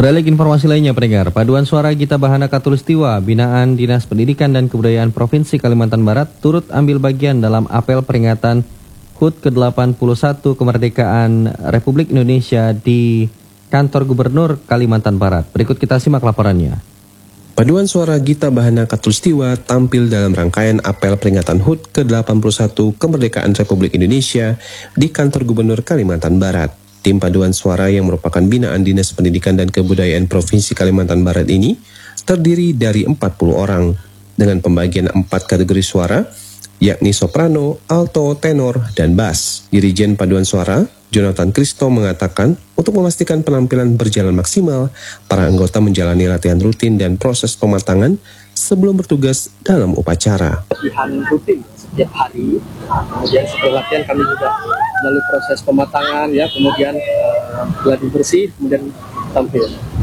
Beralih ke informasi lainnya, pendengar. Paduan Suara Gita Bahana Katulistiwa, binaan Dinas Pendidikan dan Kebudayaan Provinsi Kalimantan Barat, turut ambil bagian dalam apel peringatan HUT ke-81 kemerdekaan Republik Indonesia di Kantor Gubernur Kalimantan Barat. Berikut kita simak laporannya. Paduan Suara Gita Bahana Katulistiwa tampil dalam rangkaian apel peringatan HUT ke-81 kemerdekaan Republik Indonesia di Kantor Gubernur Kalimantan Barat. Tim paduan suara yang merupakan binaan Dinas Pendidikan dan Kebudayaan Provinsi Kalimantan Barat ini terdiri dari 40 orang dengan pembagian 4 kategori suara, yakni soprano, alto, tenor, dan bass. Dirijen paduan suara, Jonathan Kristo, mengatakan untuk memastikan penampilan berjalan maksimal, para anggota menjalani latihan rutin dan proses pematangan sebelum bertugas dalam upacara. Latihan rutin setiap hari, kemudian setelah latihan kami juga melalui proses pematangan, ya, kemudian gladi bersih, kemudian tampil.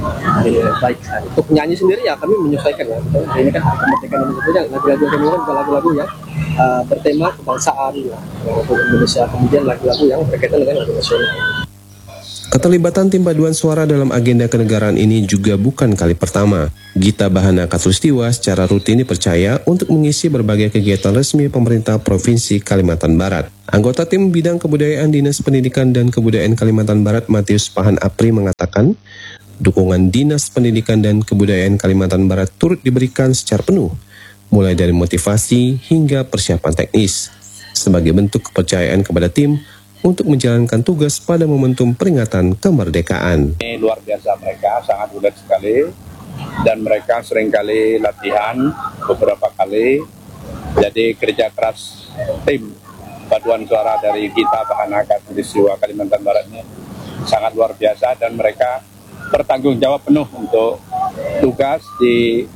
Baik, untuk nyanyi sendiri ya kami menyesuaikan, ya. Ini kan hari kemerdekaan Indonesia, lagu-lagu yang kami juga lagu-lagu yang bertema kebangsaan, ya, untuk Indonesia, kemudian lagu-lagu yang berkaitan dengan lagu nasional. Keterlibatan tim paduan suara dalam agenda kenegaraan ini juga bukan kali pertama. Gita Bahana Katulistiwa secara rutin dipercaya untuk mengisi berbagai kegiatan resmi pemerintah Provinsi Kalimantan Barat. Anggota tim bidang kebudayaan Dinas Pendidikan dan Kebudayaan Kalimantan Barat, Matius Pahan Apri, mengatakan dukungan Dinas Pendidikan dan Kebudayaan Kalimantan Barat turut diberikan secara penuh, mulai dari motivasi hingga persiapan teknis, sebagai bentuk kepercayaan kepada tim untuk menjalankan tugas pada momentum peringatan kemerdekaan. Ini luar biasa, mereka sangat ulet sekali dan mereka seringkali latihan beberapa kali. Jadi kerja keras tim paduan suara dari Gita Bahana Katulistiwa Kalimantan Barat ini sangat luar biasa dan mereka bertanggung jawab penuh untuk tugas di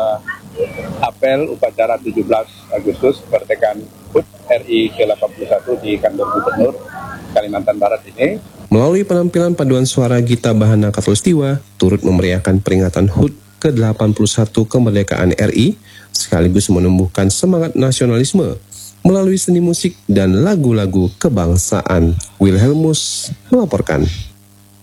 apel upacara 17 Agustus kemerdekaan HUT RI ke-81 di Kantor Gubernur Kalimantan Barat ini. Melalui penampilan paduan suara Gita Bahana Katulistiwa turut memeriahkan peringatan HUT ke-81 kemerdekaan RI sekaligus menumbuhkan semangat nasionalisme melalui seni musik dan lagu-lagu kebangsaan. Wilhelmus melaporkan.